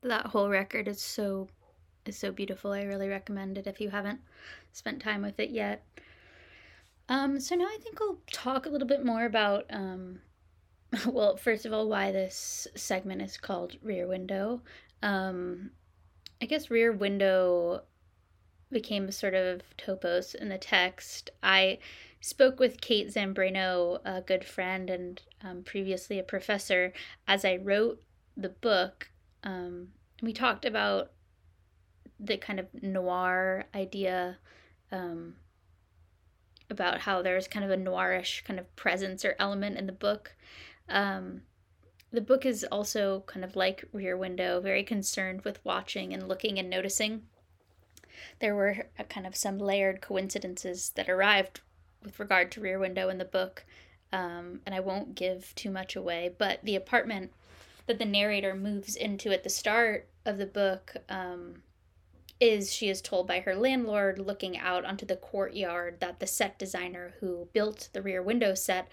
That whole record is so beautiful. I really recommend it if you haven't spent time with it yet. So now I think I'll talk a little bit more about, well, first of all, why this segment is called Rear Window. Um, I guess Rear Window became a sort of topos in the text. I spoke with Kate Zambrano, a good friend and previously a professor, as I wrote the book. We talked about the kind of noir idea, um, about how there's kind of a noirish kind of presence or element in the book. Um, the book is also kind of like Rear Window, very concerned with watching and looking and noticing. There were kind of some layered coincidences that arrived with regard to Rear Window in the book, and I won't give too much away, but the apartment that the narrator moves into at the start of the book, is, she is told by her landlord, looking out onto the courtyard that the set designer who built the Rear Window set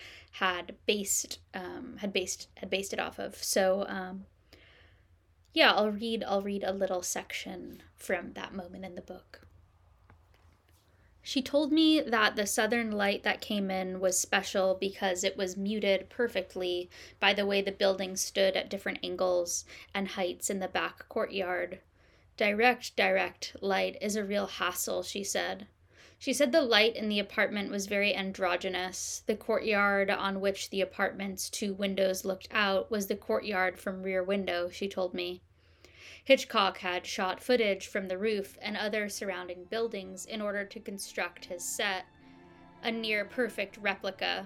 had based it off of. So yeah, I'll read a little section from that moment in the book. She told me that the southern light that came in was special because it was muted perfectly by the way the building stood at different angles and heights in the back courtyard. Direct light is a real hassle, she said. She said the light in the apartment was very androgynous. The courtyard on which the apartment's two windows looked out was the courtyard from Rear Window, she told me. Hitchcock had shot footage from the roof and other surrounding buildings in order to construct his set, a near perfect replica.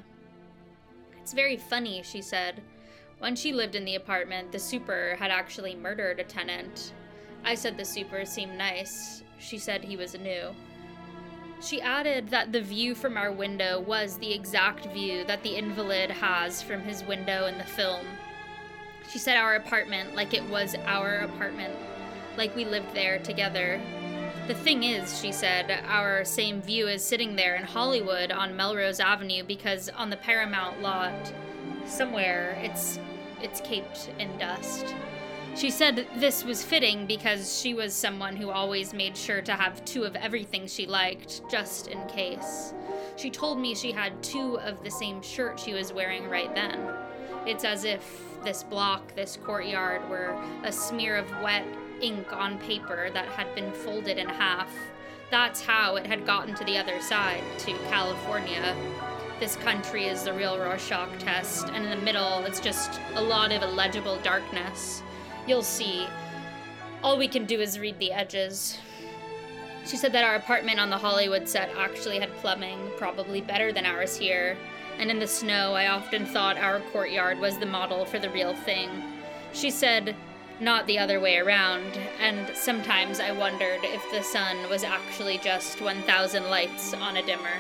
It's very funny, she said. When she lived in the apartment, the super had actually murdered a tenant. I said the super seemed nice. She said he was new. She added that the view from our window was the exact view that the invalid has from his window in the film. She said our apartment like it was our apartment, like we lived there together. The thing is, she said, our same view is sitting there in Hollywood on Melrose Avenue because on the Paramount lot, somewhere, it's caped in dust. She said this was fitting because she was someone who always made sure to have two of everything she liked, just in case. She told me she had two of the same shirt she was wearing right then. It's as if this block, this courtyard, were a smear of wet ink on paper that had been folded in half. That's how it had gotten to the other side, to California. This country is the real Rorschach test, and in the middle, it's just a lot of illegible darkness. You'll see. All we can do is read the edges. She said that our apartment on the Hollywood set actually had plumbing, probably better than ours here. And in the snow, I often thought our courtyard was the model for the real thing. She said, not the other way around, and sometimes I wondered if the sun was actually just 1,000 lights on a dimmer.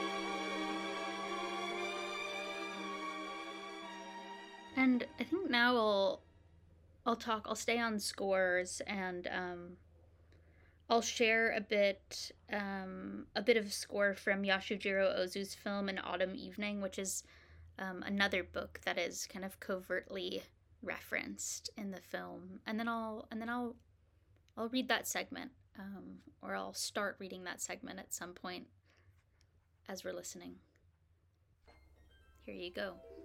And I think now I'll stay on scores, and I'll share a bit of score from Yasujiro Ozu's film An Autumn Evening, which is another book that is kind of covertly referenced in the film, and then I'll read that segment, or I'll start reading that segment at some point as we're listening. Here you go.